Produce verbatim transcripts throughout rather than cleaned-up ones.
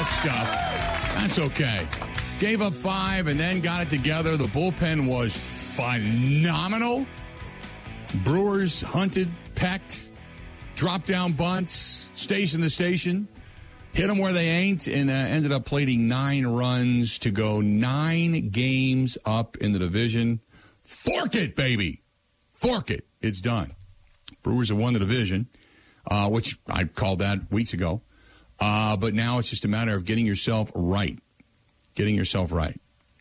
of stuff. That's okay. Gave up five and then got it together. The bullpen was phenomenal. Brewers hunted, pecked, dropped down bunts, station to station, hit them where they ain't, and uh, ended up plating nine runs to go nine games up in the division. Fork it, baby. Fork it. It's done. Brewers have won the division, uh, which I called that weeks ago. Uh, but now it's just a matter of getting yourself right. Getting yourself right.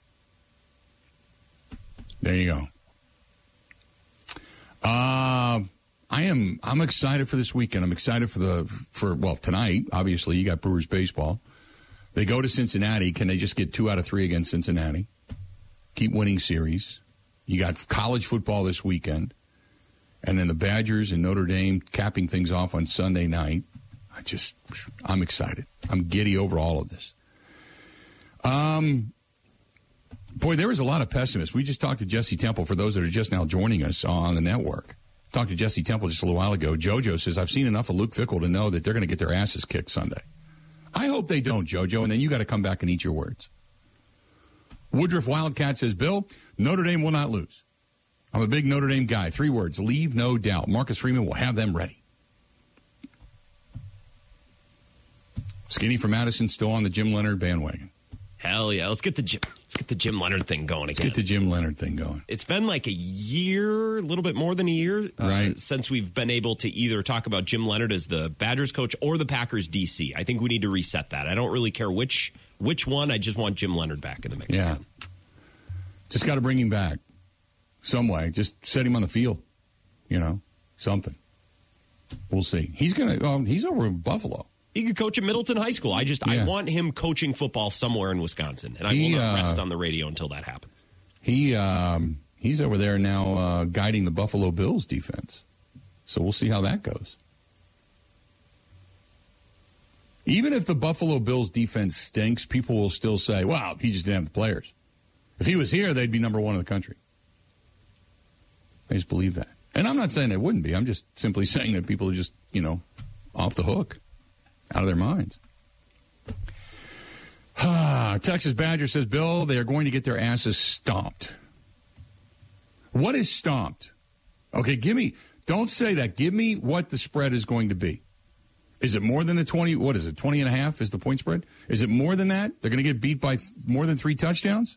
There you go. Uh, I am. I'm excited for this weekend. I'm excited for the for well tonight. Obviously, you got Brewers baseball. They go to Cincinnati. Can they just get two out of three against Cincinnati? Keep winning series. You got college football this weekend, and then the Badgers and Notre Dame capping things off on Sunday night. I just, I'm excited. I'm giddy over all of this. Um, boy, there was a lot of pessimists. We just talked to Jesse Temple, for those that are just now joining us on the network. Talked to Jesse Temple just a little while ago. JoJo says, I've seen enough of Luke Fickell to know that they're going to get their asses kicked Sunday. I hope they don't, JoJo, and then you got to come back and eat your words. Woodruff Wildcat says, Bill, Notre Dame will not lose. I'm a big Notre Dame guy. Three words, leave no doubt. Marcus Freeman will have them ready. Skinny from Madison still on the Jim Leonard bandwagon. Hell yeah. Let's get the Jim, let's get the Jim Leonard thing going again. Let's get the Jim Leonard thing going. It's been like a year, a little bit more than a year, right, uh, since we've been able to either talk about Jim Leonard as the Badgers coach or the Packers D C. I think we need to reset that. I don't really care which which one. I just want Jim Leonard back in the mix. Yeah. Again. Just got to bring him back some way. Just set him on the field, you know, something. We'll see. He's going to, um, he's over in Buffalo. He could coach at Middleton High School. I just, yeah. I want him coaching football somewhere in Wisconsin, and I he, will not rest uh, on the radio until that happens. He, um, he's over there now uh, guiding the Buffalo Bills defense. So we'll see how that goes. Even if the Buffalo Bills defense stinks, people will still say, wow, he just didn't have the players. If he was here, they'd be number one in the country. I just believe that. And I'm not saying they wouldn't be. I'm just simply saying that people are just, you know, off the hook, out of their minds. Texas Badger says, Bill, they are going to get their asses stomped. What is stomped? Okay, give me, don't say that. Give me what the spread is going to be. Is it more than the twenty? What is it, twenty and a half is the point spread? Is it more than that? They're going to get beat by th- more than three touchdowns?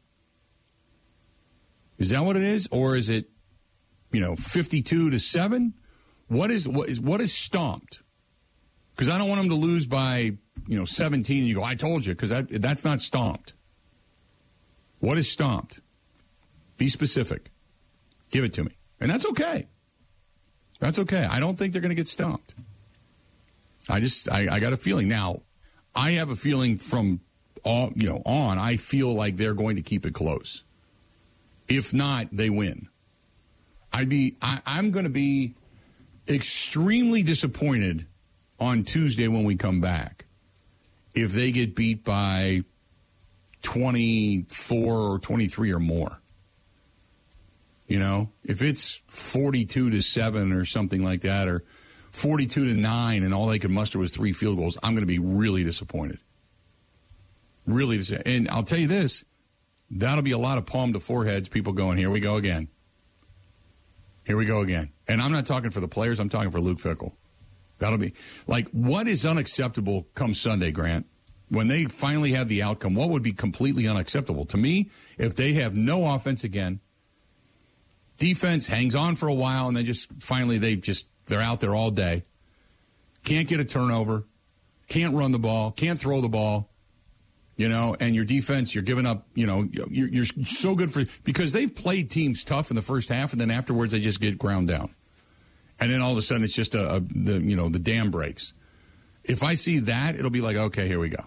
Is that what it is? Or is it, you know, fifty-two to seven? What is what is what is stomped? Because I don't want them to lose by, you know, seventeen and you go, I told you, because that, that's not stomped. What is stomped? Be specific. Give it to me. And that's okay. That's okay. I don't think they're going to get stomped. I just, I, I got a feeling. Now, I have a feeling from, all, you know, on, I feel like they're going to keep it close. If not, they win. I'd be, I, I'm going to be extremely disappointed on Tuesday when we come back if they get beat by twenty-four or twenty-three or more. You know, if it's forty-two to seven or something like that, or forty-two to nine and all they could muster was three field goals, I'm going to be really disappointed. Really disappointed. And I'll tell you this, that'll be a lot of palm to foreheads, people going, here we go again. Here we go again. And I'm not talking for the players, I'm talking for Luke Fickell. That'll be, like, what is unacceptable come Sunday, Grant? When they finally have the outcome, what would be completely unacceptable? To me, if they have no offense again, defense hangs on for a while, and then just finally they just, they're out there all day, can't get a turnover, can't run the ball, can't throw the ball, you know, and your defense, you're giving up, you know, you're, you're so good for, because they've played teams tough in the first half, and then afterwards they just get ground down. And then all of a sudden it's just a, a the you know, the dam breaks. If I see that, it'll be like, okay, here we go.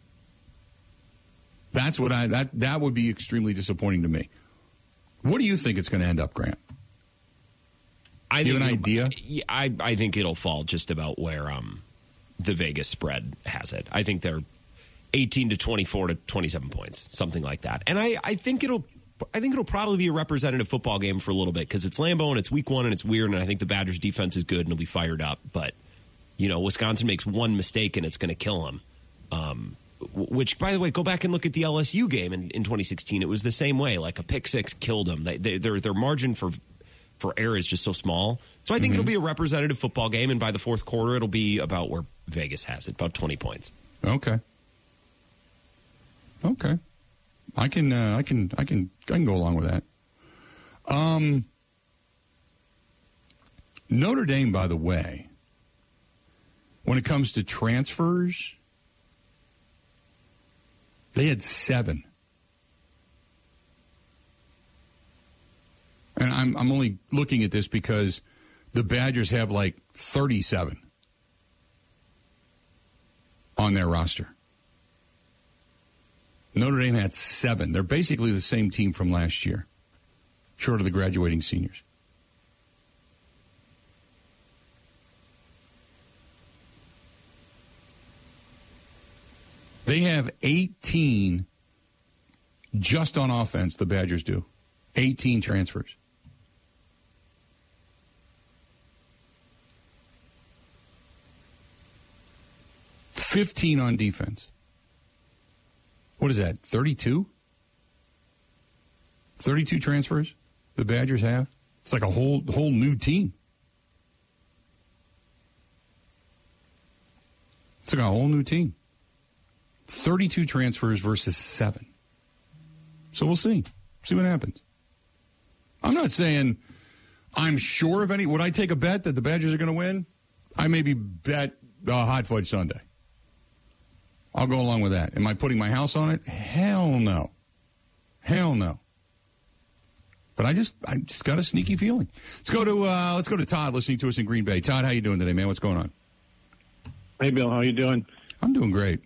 That's what I, that, that would be extremely disappointing to me. What do you think it's going to end up, Grant? I do you think have an idea? I, I think it'll fall just about where um, the Vegas spread has it. I think they're eighteen to twenty-four to twenty-seven points, something like that. And I, I think it'll I think it'll probably be a representative football game for a little bit because it's Lambeau and it's week one and it's weird, and I think the Badgers defense is good and it'll be fired up. But, you know, Wisconsin makes one mistake and it's going to kill them. Um, which, by the way, go back and look at the L S U game in, in twenty sixteen. It was the same way. Like a pick six killed them. They, they, their, their margin for for error is just so small. So I think mm-hmm. it'll be a representative football game, and by the fourth quarter, it'll be about where Vegas has it, about twenty points. Okay. Okay. I can, uh, I can, I can, I can go along with that. Um, Notre Dame, by the way, when it comes to transfers, they had seven. And I'm I'm only looking at this because the Badgers have like thirty-seven on their roster. Notre Dame had seven. They're basically the same team from last year, short of the graduating seniors. They have eighteen just on offense, the Badgers do. eighteen transfers. fifteen on defense. What is that, thirty-two? thirty-two transfers the Badgers have? It's like a whole whole new team. It's like a whole new team. thirty-two transfers versus seven. So we'll see. See what happens. I'm not saying I'm sure of any. Would I take a bet that the Badgers are going to win? I maybe bet uh, hot fudge sundae. I'll go along with that. Am I putting my house on it? Hell no. Hell no. But I just I just got a sneaky feeling. Let's go to uh, let's go to Todd listening to us in Green Bay. Todd, how you doing today, man? What's going on? Hey, Bill. How you doing? I'm doing great.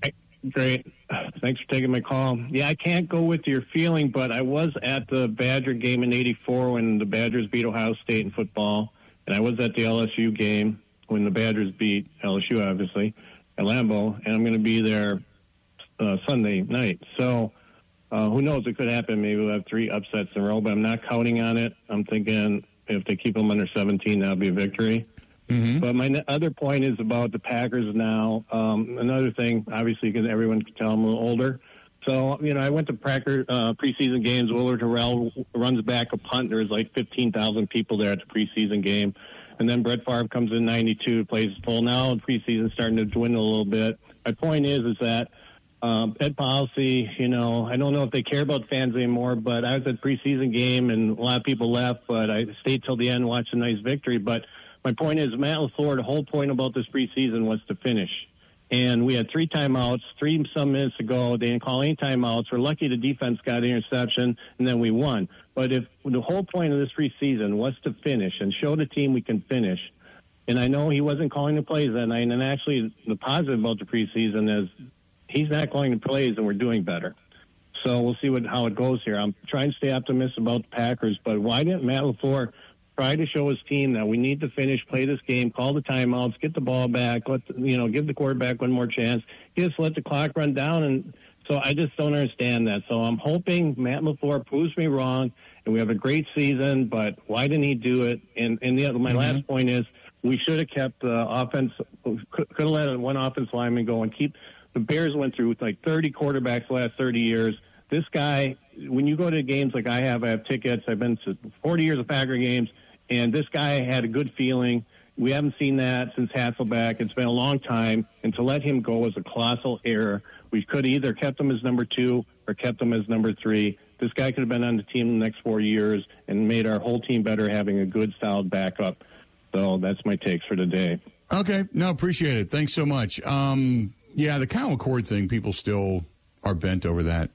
Great. Thanks for taking my call. Yeah, I can't go with your feeling, but I was at the Badger game in eighty-four when the Badgers beat Ohio State in football, and I was at the L S U game when the Badgers beat L S U, obviously, at Lambeau, and I'm going to be there uh, Sunday night. So uh, who knows? It could happen. Maybe we'll have three upsets in a row, but I'm not counting on it. I'm thinking if they keep them under seventeen, that'll be a victory. Mm-hmm. But my other point is about the Packers now. Um, another thing, obviously, because everyone can tell I'm a little older. So, you know, I went to Packer uh, preseason games. Willard Terrell runs back a punt. There's like fifteen thousand people there at the preseason game. And then Brett Favre comes in ninety-two, plays full. Now the preseason's starting to dwindle a little bit. My point is, is that um, Ed Policy, you know, I don't know if they care about fans anymore, but I was at the preseason game and a lot of people left, but I stayed till the end and watched a nice victory. But my point is, Matt LaFleur, the whole point about this preseason was to finish. And we had three timeouts, three some minutes ago. They didn't call any timeouts. We're lucky the defense got an interception, and then we won. But if the whole point of this preseason was to finish and show the team we can finish, and I know he wasn't calling the plays that night, and actually the positive about the preseason is he's not calling the plays, and we're doing better. So we'll see what how it goes here. I'm trying to stay optimistic about the Packers, but why didn't Matt LaFleur try to show his team that we need to finish, play this game, call the timeouts, get the ball back, let the, you know, give the quarterback one more chance, just let the clock run down. And so I just don't understand that. So I'm hoping Matt LaFleur proves me wrong, and we have a great season. But why didn't he do it? And and the, my mm-hmm. last point is we should have kept the uh, offense. Could have let one offense lineman go and keep. The Bears went through like thirty quarterbacks the last thirty years. This guy, when you go to games like I have, I have tickets. I've been to forty years of Packer games. And this guy had a good feeling. We haven't seen that since Hasselbeck. It's been a long time. And to let him go was a colossal error. We could have either kept him as number two or kept him as number three. This guy could have been on the team the next four years and made our whole team better having a good, solid backup. So that's my takes for today. Okay. No, appreciate it. Thanks so much. Um, yeah, the Kyle McCord thing, people still are bent over that.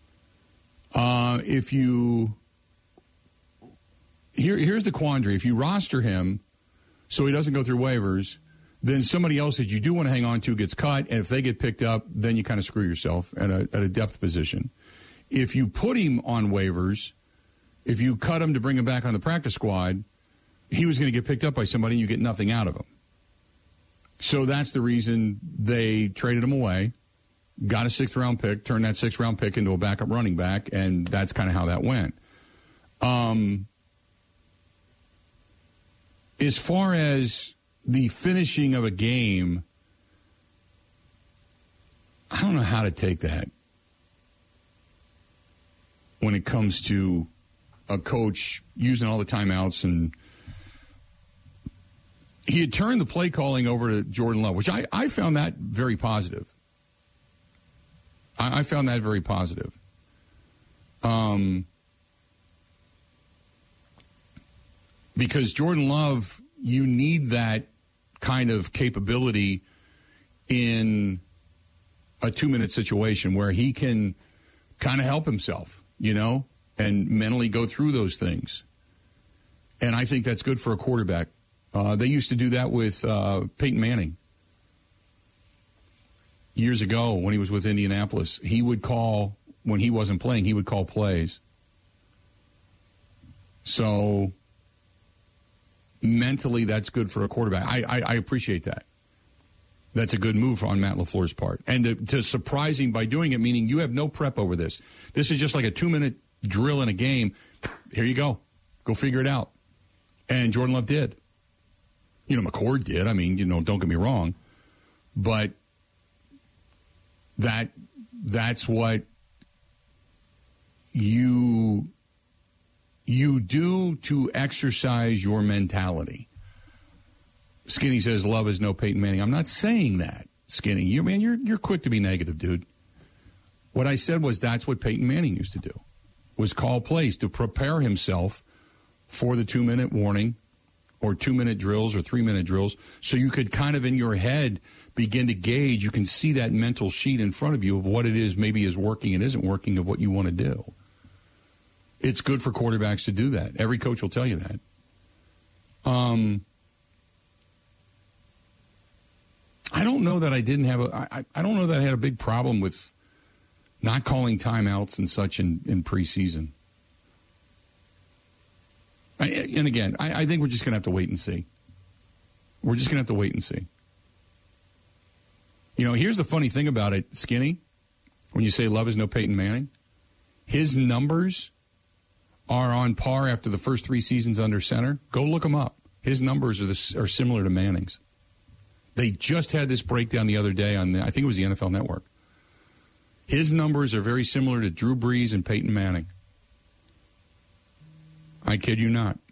Uh, if you... Here, here's the quandary. If you roster him so he doesn't go through waivers, then somebody else that you do want to hang on to gets cut, and if they get picked up, then you kind of screw yourself at a, at a depth position. If you put him on waivers, if you cut him to bring him back on the practice squad, he was going to get picked up by somebody and you get nothing out of him. So that's the reason they traded him away, got a sixth-round pick, turned that sixth-round pick into a backup running back, and that's kind of how that went. Um... As far as the finishing of a game, I don't know how to take that when it comes to a coach using all the timeouts. And he had turned the play calling over to Jordan Love, which I, I found that very positive. I, I found that very positive. Um, because Jordan Love, you need that kind of capability in a two-minute situation where he can kind of help himself, you know, and mentally go through those things. And I think that's good for a quarterback. Uh, they used to do that with uh, Peyton Manning years ago when he was with Indianapolis. He would call, when he wasn't playing, he would call plays. So mentally, that's good for a quarterback. I, I, I appreciate that. That's a good move on Matt LaFleur's part. And to, to surprise him by doing it, meaning you have no prep over this. This is just like a two-minute drill in a game. Here you go. Go figure it out. And Jordan Love did. You know, McCord did. I mean, you know, don't get me wrong. But that that's what you you do to exercise your mentality. Skinny says Love is no Peyton Manning. I'm not saying that, Skinny. You man, you're you're quick to be negative, dude. What I said was that's what Peyton Manning used to do, was call plays to prepare himself for the two-minute warning or two-minute drills or three-minute drills, so you could kind of in your head begin to gauge. You can see that mental sheet in front of you of what it is maybe is working and isn't working of what you want to do. It's good for quarterbacks to do that. Every coach will tell you that. Um. I don't know that I didn't have a. I, I don't know that I had a big problem with not calling timeouts and such in, in preseason. I, and again, I, I think we're just going to have to wait and see. We're just going to have to wait and see. You know, here's the funny thing about it, Skinny. When you say Love is no Peyton Manning, his numbers are on par after the first three seasons under center. Go look them up. His numbers are the, are similar to Manning's. They just had this breakdown the other day on, the, I think it was the N F L Network. His numbers are very similar to Drew Brees and Peyton Manning. I kid you not.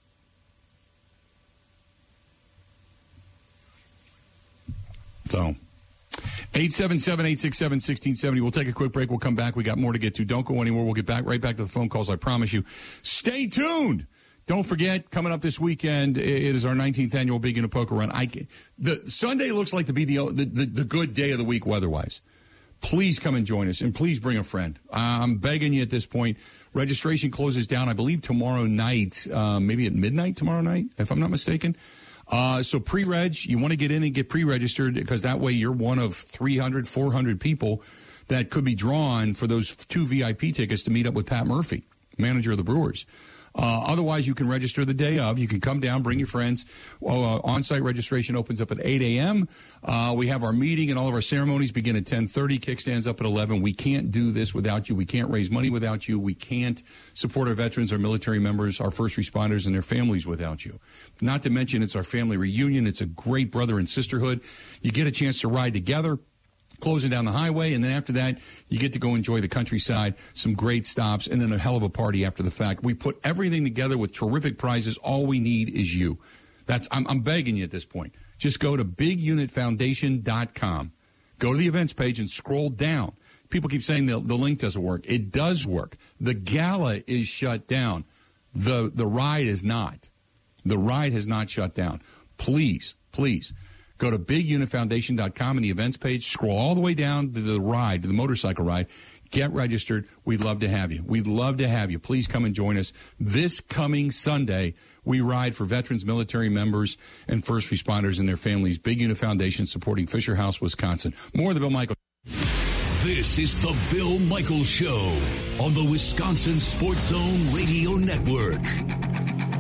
So, eight seven seven, eight six seven, one six seven zero. We'll take a quick break. We'll come back. We got more to get to. Don't go anywhere. We'll get back right back to the phone calls, I promise you. Stay tuned. Don't forget, coming up this weekend, it is our nineteenth annual Big Unit Poker Run. I, the Sunday looks like to be the, the, the, the good day of the week weather-wise. Please come and join us, and please bring a friend. I'm begging you at this point. Registration closes down, I believe, tomorrow night, uh, maybe at midnight tomorrow night, if I'm not mistaken. Uh, so pre-reg, you want to get in and get pre-registered, because that way you're one of three hundred, four hundred people that could be drawn for those two V I P tickets to meet up with Pat Murphy, manager of the Brewers. Uh, otherwise, you can register the day of. You can come down, bring your friends. Uh, on-site registration opens up at eight a.m. Uh, we have our meeting and all of our ceremonies begin at ten thirty. Kickstands up at eleven. We can't do this without you. We can't raise money without you. We can't support our veterans, our military members, our first responders, and their families without you. Not to mention, it's our family reunion. It's a great brother and sisterhood. You get a chance to ride together, closing down the highway, and then after that, you get to go enjoy the countryside, some great stops, and then a hell of a party after the fact. We put everything together with terrific prizes. All we need is you. That's I'm, I'm begging you at this point. Just go to big unit foundation dot com. Go to the events page and scroll down. People keep saying the, the link doesn't work. It does work. The gala is shut down. The, the ride is not. The ride has not shut down. Please, please. Go to big unit foundation dot com and the events page. Scroll all the way down to the ride, to the motorcycle ride. Get registered. We'd love to have you. We'd love to have you. Please come and join us. This coming Sunday, we ride for veterans, military members, and first responders and their families. Big Unit Foundation supporting Fisher House, Wisconsin. More of the Bill Michaels. This is the Bill Michaels Show on the Wisconsin Sports Zone Radio Network.